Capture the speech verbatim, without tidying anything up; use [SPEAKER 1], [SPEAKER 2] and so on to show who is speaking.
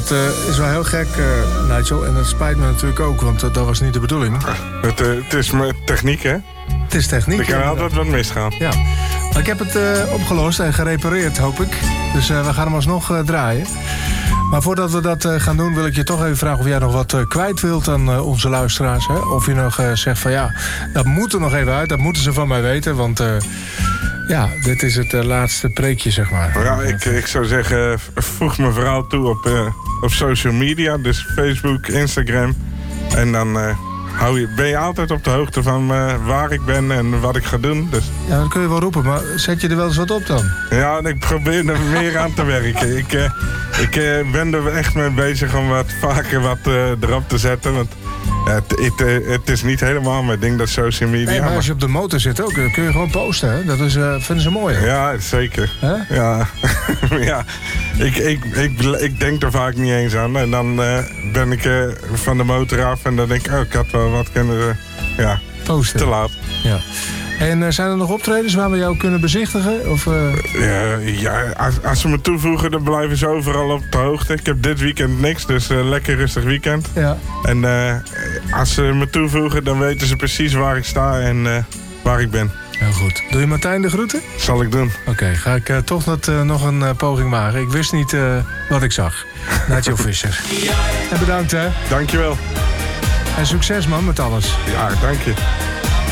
[SPEAKER 1] dat uh, is wel heel gek, uh, Nigel. En dat spijt me natuurlijk ook, want uh, dat was niet de bedoeling.
[SPEAKER 2] Het, uh, het is techniek, hè?
[SPEAKER 1] Het is techniek.
[SPEAKER 2] Er kan
[SPEAKER 1] ja,
[SPEAKER 2] altijd wat misgaan.
[SPEAKER 1] Ja. Maar ik heb het uh, opgelost en gerepareerd, hoop ik. Dus uh, we gaan hem alsnog uh, draaien. Maar voordat we dat uh, gaan doen, wil ik je toch even vragen of jij nog wat uh, kwijt wilt aan uh, onze luisteraars. Hè? Of je nog uh, zegt van ja, dat moet er nog even uit. Dat moeten ze van mij weten, want uh, ja, dit is het uh, laatste preekje, zeg maar.
[SPEAKER 2] Ja, ik, ik zou zeggen, voeg me vooral toe op, uh, op social media. Dus Facebook, Instagram. En dan uh, hou je, ben je altijd op de hoogte van uh, waar ik ben en wat ik ga doen. Dus.
[SPEAKER 1] Ja, dat kun je wel roepen, maar zet je er wel eens wat op dan?
[SPEAKER 2] Ja, ik probeer er meer aan te werken. Ik, uh, ik uh, ben er echt mee bezig om wat vaker wat uh, erop te zetten. Want uh, het, het, uh, het is niet helemaal mijn ding, dat social media.
[SPEAKER 1] Nee, maar als je op de motor zit ook, dan kun je gewoon posten. Hè? Dat is, uh, vinden ze mooi. Hè?
[SPEAKER 2] Ja, zeker.
[SPEAKER 1] Huh?
[SPEAKER 2] Ja, ja. Ik, ik, ik, ik denk er vaak niet eens aan. En dan uh, ben ik uh, van de motor af en dan denk ik, oh, ik had wel wat kunnen uh, ja,
[SPEAKER 1] posten.
[SPEAKER 2] Te laat.
[SPEAKER 1] Ja. En uh, zijn er nog optredens waar we jou kunnen bezichtigen? Of, uh...
[SPEAKER 2] ja, ja als, als ze me toevoegen, dan blijven ze overal op de hoogte. Ik heb dit weekend niks, dus uh, lekker rustig weekend.
[SPEAKER 1] Ja.
[SPEAKER 2] En uh, als ze me toevoegen, dan weten ze precies waar ik sta en uh, waar ik ben.
[SPEAKER 1] Heel goed. Doe je Martijn de groeten?
[SPEAKER 2] Zal ik doen.
[SPEAKER 1] Oké, okay, ga ik uh, toch dat, uh, nog een uh, poging maken. Ik wist niet uh, wat ik zag. Nigel Fischer. En bedankt, hè.
[SPEAKER 2] Dankjewel.
[SPEAKER 1] En succes, man, met alles.
[SPEAKER 2] Ja, dank je.